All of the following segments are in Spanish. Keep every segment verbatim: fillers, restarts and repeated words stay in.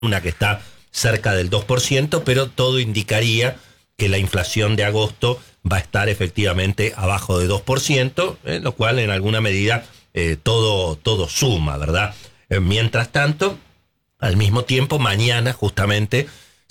una que está cerca del dos por ciento, pero todo indicaría que la inflación de agosto va a estar efectivamente abajo de dos por ciento, eh, lo cual en alguna medida eh, todo, todo suma, ¿verdad? Eh, mientras tanto, al mismo tiempo, mañana justamente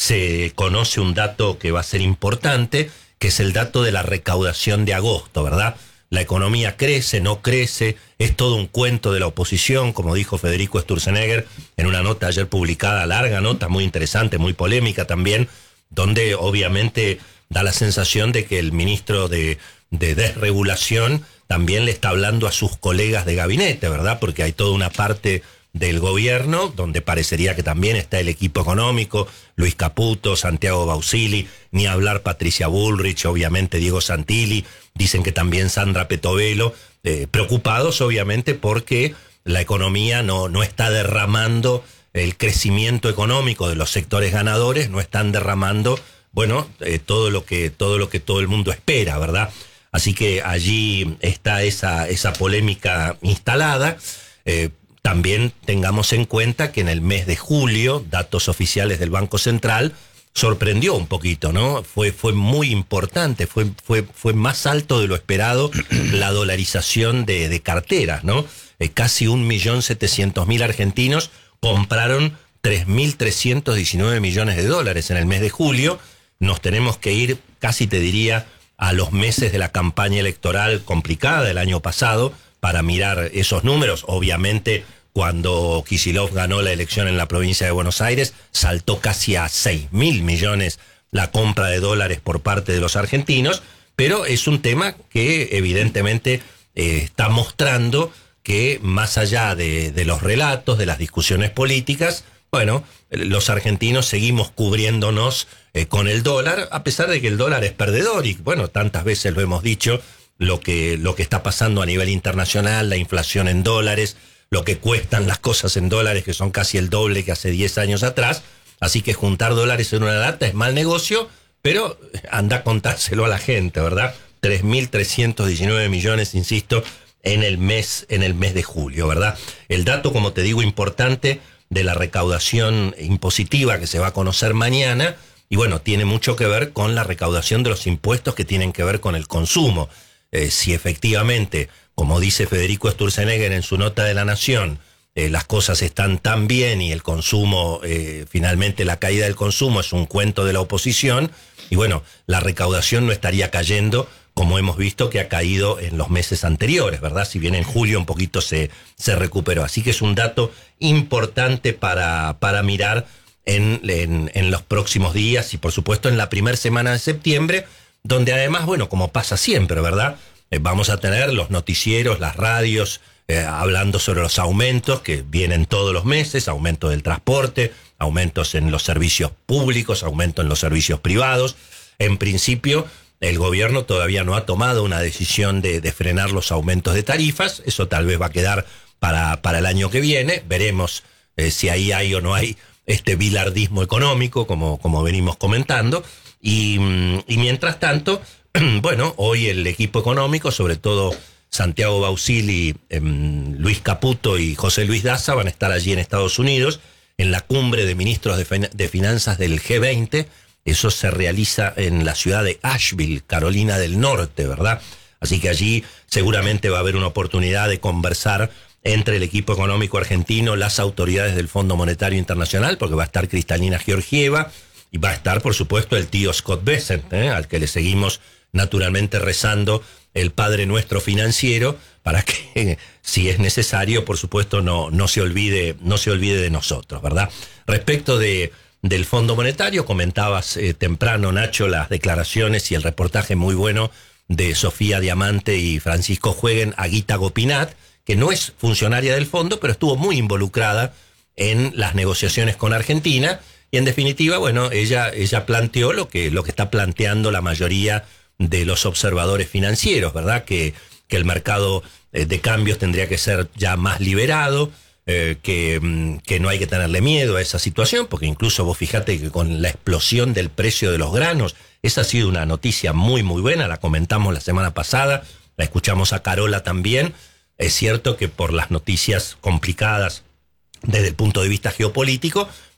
se conoce un dato que va a ser importante, que es el dato de la recaudación de agosto, ¿verdad? La economía crece, no crece, es todo un cuento de la oposición, como dijo Federico Sturzenegger en una nota ayer publicada, larga nota, muy interesante, muy polémica también, donde obviamente da la sensación de que el ministro de, de desregulación también le está hablando a sus colegas de gabinete, ¿verdad? Porque hay toda una parte del gobierno donde parecería que también está el equipo económico, Luis Caputo, Santiago Bausili, ni hablar Patricia Bullrich, obviamente Diego Santilli, dicen que también Sandra Petovelo, eh, preocupados obviamente porque la economía no, no está derramando el crecimiento económico de los sectores ganadores, no están derramando, bueno, eh, todo lo que todo lo que todo el mundo espera, ¿verdad? Así que allí está esa, esa polémica instalada. Eh, También tengamos en cuenta que en el mes de julio, datos oficiales del Banco Central, sorprendió un poquito, ¿no? Fue, fue muy importante, fue, fue, fue más alto de lo esperado la dolarización de, de carteras, ¿no? Eh, casi un millón setecientos mil argentinos compraron tres mil trescientos diecinueve millones de dólares en el mes de julio. Nos tenemos que ir, casi te diría, a los meses de la campaña electoral complicada del año pasado, para mirar esos números. Obviamente, cuando Kicillof ganó la elección en la provincia de Buenos Aires, saltó casi a seis mil millones la compra de dólares por parte de los argentinos, pero es un tema que evidentemente eh, está mostrando que más allá de, de los relatos, de las discusiones políticas, bueno, los argentinos seguimos cubriéndonos eh, con el dólar, a pesar de que el dólar es perdedor y, bueno, tantas veces lo hemos dicho, lo que, lo que está pasando a nivel internacional, la inflación en dólares, lo que cuestan las cosas en dólares, que son casi el doble que hace diez años atrás. Así que juntar dólares en una lata es mal negocio, pero anda a contárselo a la gente, ¿verdad? tres mil trescientos diecinueve millones, insisto, en el mes, en el mes de julio, ¿verdad? El dato, como te digo, importante de la recaudación impositiva que se va a conocer mañana, y bueno, tiene mucho que ver con la recaudación de los impuestos que tienen que ver con el consumo. Eh, si efectivamente, como dice Federico Sturzenegger en su nota de La Nación, eh, las cosas están tan bien y el consumo, eh, finalmente la caída del consumo es un cuento de la oposición, y bueno, la recaudación no estaría cayendo como hemos visto que ha caído en los meses anteriores, ¿verdad? Si bien en julio un poquito se, se recuperó. Así que es un dato importante para, para mirar en, en, en los próximos días y por supuesto en la primera semana de septiembre, donde además, bueno, como pasa siempre, ¿verdad? Eh, vamos a tener los noticieros, las radios, eh, hablando sobre los aumentos que vienen todos los meses, aumento del transporte, aumentos en los servicios públicos, aumento en los servicios privados. En principio, el gobierno todavía no ha tomado una decisión de, de frenar los aumentos de tarifas, eso tal vez va a quedar para, para el año que viene, veremos eh, si ahí hay o no hay este bilardismo económico, como, como venimos comentando. Y, y mientras tanto, bueno, hoy el equipo económico, sobre todo Santiago Bausili, eh, Luis Caputo y José Luis Daza, van a estar allí en Estados Unidos en la cumbre de ministros de, fin- de finanzas del G veinte. Eso se realiza en la ciudad de Asheville, Carolina del Norte, ¿verdad? Así que allí seguramente va a haber una oportunidad de conversar entre el equipo económico argentino, las autoridades del Fondo Monetario Internacional, porque va a estar Cristalina Georgieva, y va a estar, por supuesto, el tío Scott Bessent, ¿eh? al que le seguimos naturalmente rezando el Padre Nuestro financiero, para que, si es necesario, por supuesto, no, no se olvide, no se olvide de nosotros, ¿verdad? Respecto de, del Fondo Monetario, comentabas eh, temprano, Nacho, las declaraciones y el reportaje muy bueno de Sofía Diamante y Francisco Jueguen a Guita Gopinat, que no es funcionaria del fondo, pero estuvo muy involucrada en las negociaciones con Argentina. Y en definitiva, bueno, ella, ella planteó lo que, lo que está planteando la mayoría de los observadores financieros, ¿verdad? Que, que el mercado eh, de cambios tendría que ser ya más liberado, eh, que, que no hay que tenerle miedo a esa situación, porque incluso vos fíjate que con la explosión del precio de los granos, esa ha sido una noticia muy, muy buena, la comentamos la semana pasada, la escuchamos a Carola también. Es cierto que por las noticias complicadas desde el punto de vista geopolítico,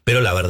pero la verdad